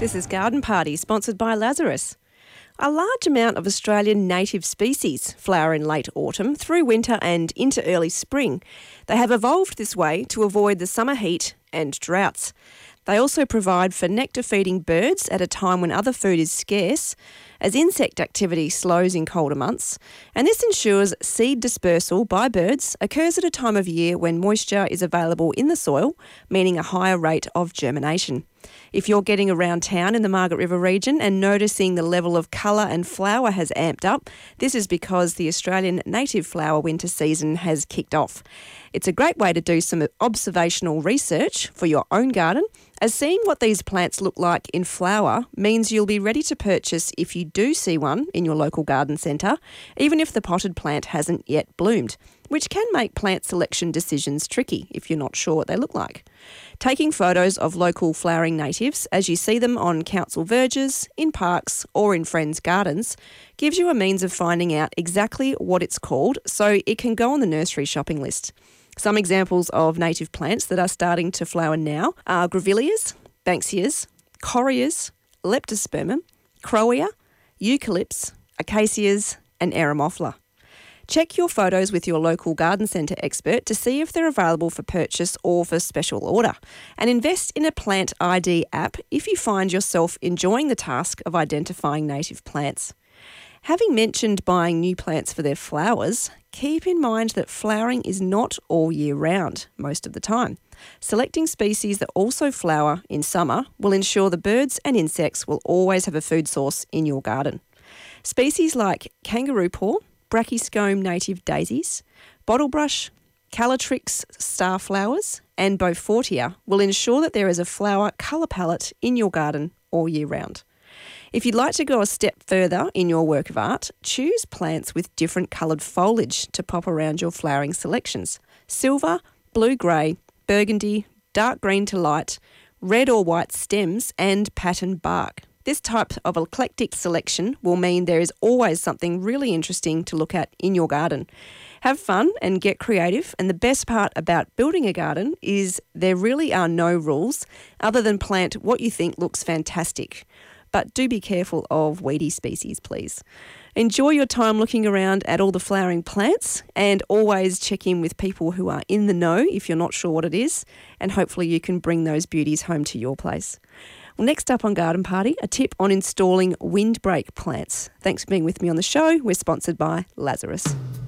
This is Garden Party, sponsored by Lazarus. A large amount of Australian native species flower in late autumn through winter and into early spring. They have evolved this way to avoid the summer heat and droughts. They also provide for nectar-feeding birds at a time when other food is scarce, as insect activity slows in colder months, and this ensures seed dispersal by birds occurs at a time of year when moisture is available in the soil, meaning a higher rate of germination. If you're getting around town in the Margaret River region and noticing the level of colour and flower has amped up, this is because the Australian native flower winter season has kicked off. It's a great way to do some observational research for your own garden, as seeing what these plants look like in flower means you'll be ready to purchase if you do see one in your local garden centre, even if the potted plant hasn't yet bloomed, which can make plant selection decisions tricky if you're not sure what they look like. Taking photos of local flowering natives as you see them on council verges, in parks or in friends' gardens gives you a means of finding out exactly what it's called so it can go on the nursery shopping list. Some examples of native plants that are starting to flower now are grevilleas, banksias, correas, leptospermum, crowea, eucalypts, acacias and aeromophila. Check your photos with your local garden centre expert to see if they're available for purchase or for special order. And invest in a Plant ID app if you find yourself enjoying the task of identifying native plants. Having mentioned buying new plants for their flowers, keep in mind that flowering is not all year round most of the time. Selecting species that also flower in summer will ensure the birds and insects will always have a food source in your garden. Species like kangaroo paw, Brachyscome native daisies, bottlebrush, Calatrix starflowers and Beaufortia will ensure that there is a flower colour palette in your garden all year round. If you'd like to go a step further in your work of art, choose plants with different coloured foliage to pop around your flowering selections. Silver, blue-grey, burgundy, dark green to light, red or white stems and patterned bark. This type of eclectic selection will mean there is always something really interesting to look at in your garden. Have fun and get creative, and the best part about building a garden is there really are no rules other than plant what you think looks fantastic. But do be careful of weedy species, please. Enjoy your time looking around at all the flowering plants and always check in with people who are in the know if you're not sure what it is, and hopefully you can bring those beauties home to your place. Well, next up on Garden Party, a tip on installing windbreak plants. Thanks for being with me on the show. We're sponsored by Lazarus.